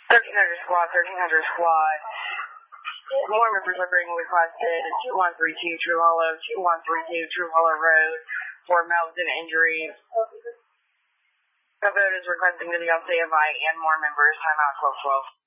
1300 squad, 1300 squad. More members are being requested. 2132 True Hollow, 2132 True Hollow Road for males and injuries. The vote is requesting to be on standby and more members. Time out 1212.